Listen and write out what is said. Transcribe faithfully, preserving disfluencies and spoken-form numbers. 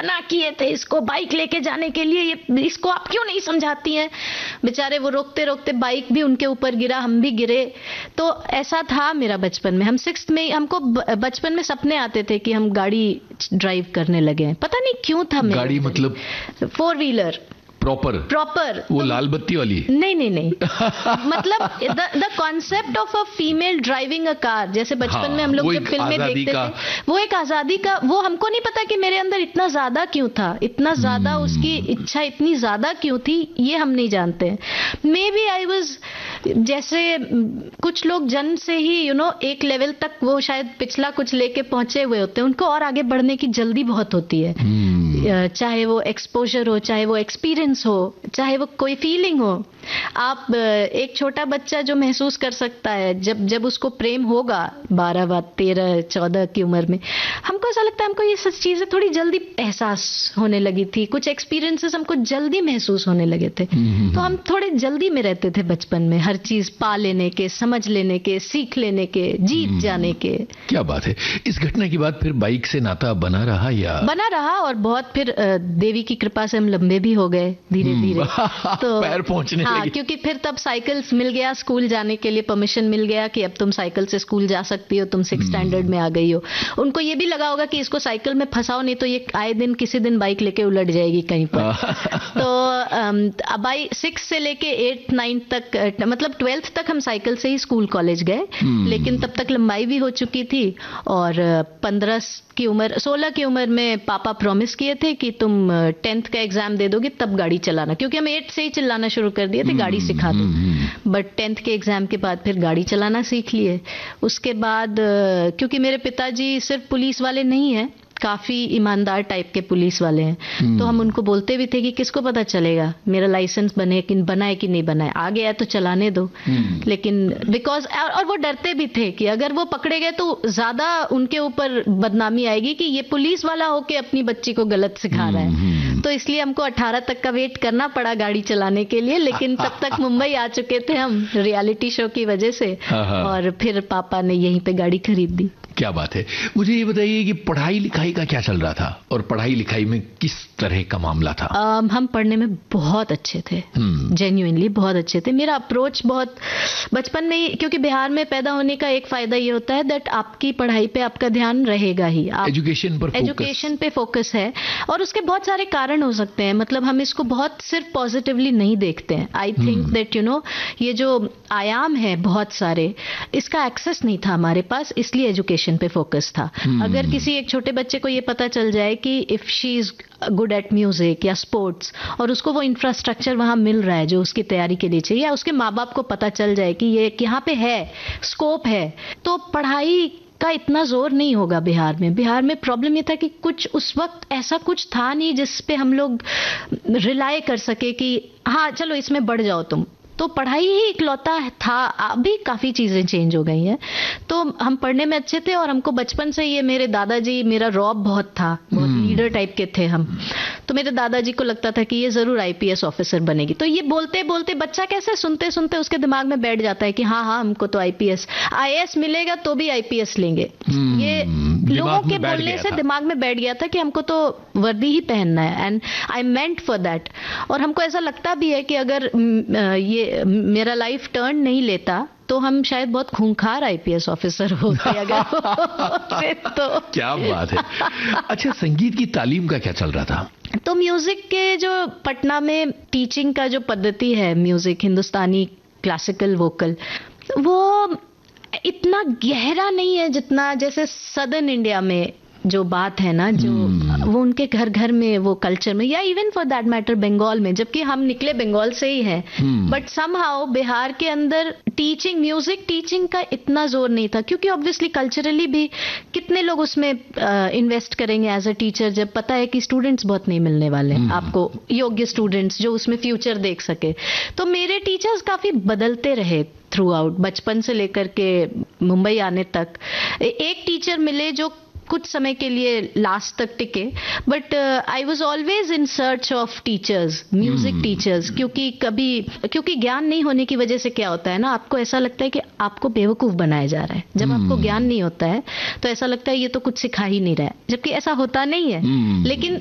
मना किए थे इसको बाइक लेके जाने के लिए, ये इसको आप क्यों नहीं समझाती हैं। बेचारे वो रोकते रोकते बाइक भी उनके ऊपर गिरा, हम भी गिरे। तो ऐसा था मेरा बचपन में। हम सिक्स्थ में हमको बचपन में सपने आते थे कि हम गाड़ी ड्राइव करने लगे, पता नहीं क्यों था। गाड़ी मतलब फोर व्हीलर प्रॉपर प्रॉपर वो तो, लाल बत्ती वाली? नहीं नहीं नहीं मतलब the concept of a female driving a car, जैसे बचपन हाँ, में हम लोग जब फिल्में देखते थे, वो एक आजादी का, वो हमको नहीं पता कि मेरे अंदर इतना ज्यादा क्यों था, इतना ज्यादा उसकी इच्छा इतनी ज्यादा क्यों थी, ये हम नहीं जानते। मे बी आई वाज, जैसे कुछ लोग जन्म से ही यू you नो know, एक लेवल तक वो शायद पिछला कुछ लेके पहुंचे हुए होते हैं, उनको और आगे बढ़ने की जल्दी बहुत होती है। hmm. चाहे वो एक्सपोजर हो, चाहे वो एक्सपीरियंस हो, चाहे वो कोई फीलिंग हो। आप एक छोटा बच्चा जो महसूस कर सकता है जब जब उसको प्रेम होगा बारह बार तेरह चौदह की उम्र में, हमको ऐसा लगता है हमको ये सब चीजें थोड़ी जल्दी एहसास होने लगी थी, कुछ एक्सपीरियंसेस हमको जल्दी महसूस होने लगे थे। तो हम थोड़े जल्दी में रहते थे बचपन में, हर चीज पा लेने के, समझ लेने के, सीख लेने के, जीत जाने के। क्या बात है। इस घटना के बाद फिर बाइक से नाता बना रहा या? बना रहा, और बहुत फिर देवी की कृपा से हम लंबे भी हो गए धीरे धीरे। तो पैर पहुंचने हाँ, क्योंकि फिर तब साइकिल्स मिल गया, स्कूल जाने के लिए परमिशन मिल गया कि अब तुम साइकिल से स्कूल जा सकती हो, तुम सिक्स स्टैंडर्ड में आ गई हो। उनको ये भी लगा होगा कि इसको साइकिल में फंसाओ, नहीं तो ये आए दिन किसी दिन बाइक लेके उलट जाएगी कहीं पर। तो अब आई सिक्स से लेके एट नाइन्थ तक, मतलब ट्वेल्थ तक हम साइकिल से ही स्कूल कॉलेज गए, लेकिन तब तक लंबाई भी हो चुकी थी। और पंद्रह की उम्र, सोलह की उम्र में पापा प्रॉमिस किए थे कि तुम टेंथ का एग्जाम दे दोगे तब गाड़ी चलाना, क्योंकि हम एट से ही चिल्लाना शुरू कर दिए थे गाड़ी सिखा दो। बट टेंथ के एग्जाम के बाद फिर गाड़ी चलाना सीख लिए। उसके बाद क्योंकि मेरे पिताजी सिर्फ पुलिस वाले नहीं हैं, काफी ईमानदार टाइप के पुलिस वाले हैं, तो हम उनको बोलते भी थे कि किसको पता चलेगा मेरा लाइसेंस बने कि बनाए कि नहीं बनाए, आ गया तो चलाने दो। लेकिन बिकॉज और वो डरते भी थे कि अगर वो पकड़े गए तो ज्यादा उनके ऊपर बदनामी आएगी कि ये पुलिस वाला होके अपनी बच्ची को गलत सिखा रहा है। तो इसलिए हमको अठारह तक का वेट करना पड़ा गाड़ी चलाने के लिए, लेकिन तब तक मुंबई आ चुके थे हम रियलिटी शो की वजह से, और फिर पापा ने यहीं पे गाड़ी खरीद दी। क्या बात है। मुझे ये बताइए कि पढ़ाई लिखाई का क्या चल रहा था, और पढ़ाई लिखाई में किस तरह का मामला था? um, हम पढ़ने में बहुत अच्छे थे, जेन्युइनली बहुत अच्छे थे। मेरा अप्रोच बहुत बचपन में ही, क्योंकि बिहार में पैदा होने का एक फायदा ये होता है दैट आपकी पढ़ाई पे आपका ध्यान रहेगा ही, आप एजुकेशन पर एजुकेशन पे फोकस है। और उसके बहुत सारे कारण हो सकते हैं, मतलब हम इसको बहुत सिर्फ पॉजिटिवली नहीं देखते हैं। I think that you know ये जो आयाम है बहुत सारे, इसका एक्सेस नहीं था हमारे पास, इसलिए एजुकेशन पे फोकस था। hmm. अगर किसी एक छोटे बच्चे को ये पता चल जाए कि if she is good at music या स्पोर्ट्स, और उसको वो इंफ्रास्ट्रक्चर वहां मिल रहा है जो उसकी तैयारी के लिए चाहिए, या उसके माँ बाप को पता चल जाए कि ये यहाँ पे है, स्कोप है, तो पढ़ाई का इतना जोर नहीं होगा बिहार में। बिहार में प्रॉब्लम ये था कि कुछ उस वक्त ऐसा कुछ था नहीं जिस पे हम लोग रिलाय कर सके कि हाँ चलो इसमें बढ़ जाओ तुम, तो पढ़ाई ही इकलौता था। अभी काफी चीजें चेंज हो गई हैं, तो हम पढ़ने में अच्छे थे। और हमको बचपन से ये, मेरे दादाजी, मेरा रौब बहुत था, बहुत लीडर टाइप के थे हम, तो मेरे दादाजी को लगता था कि ये जरूर आईपीएस ऑफिसर बनेगी। तो ये बोलते बोलते बच्चा कैसे सुनते सुनते उसके दिमाग में बैठ जाता है कि हाँ हाँ हमको तो आईपीएस आईएएस मिलेगा तो भी आईपीएस लेंगे। ये लोगों के बोलने से दिमाग में बैठ गया था कि हमको तो वर्दी ही पहनना है, and I meant for that. और हमको ऐसा लगता भी है कि अगर ये मेरा लाइफ टर्न नहीं लेता तो हम शायद बहुत खूंखार आईपीएस ऑफिसर होते अगर तो। क्या बात है। अच्छा, संगीत की तालीम का क्या चल रहा था? तो म्यूजिक के जो पटना में टीचिंग का जो पद्धति है, म्यूजिक हिंदुस्तानी क्लासिकल वोकल, वो इतना गहरा नहीं है जितना जैसे सदर्न इंडिया में जो बात है ना, जो hmm. वो उनके घर घर में वो कल्चर में, या even for that matter Bengal में, जबकि हम निकले बंगाल से ही हैं, बट समहाउ बिहार के अंदर टीचिंग, म्यूजिक टीचिंग का इतना जोर नहीं था, क्योंकि ऑब्वियसली कल्चरली भी कितने लोग उसमें इन्वेस्ट uh, करेंगे एज अ टीचर, जब पता है कि स्टूडेंट्स बहुत नहीं मिलने वाले hmm. आपको योग्य स्टूडेंट्स जो उसमें फ्यूचर देख सके। तो मेरे टीचर्स काफी बदलते रहे थ्रू आउट, बचपन से लेकर के मुंबई आने तक। एक टीचर मिले जो कुछ समय के लिए लास्ट तक टिके, but I was always in search of teachers, music teachers, क्योंकि कभी क्योंकि ज्ञान नहीं होने की वजह से क्या होता है ना, आपको ऐसा लगता है कि आपको बेवकूफ बनाया जा रहा है। जब hmm. आपको ज्ञान नहीं होता है तो ऐसा लगता है ये तो कुछ सिखा ही नहीं रहा है, जबकि ऐसा होता नहीं है। hmm. लेकिन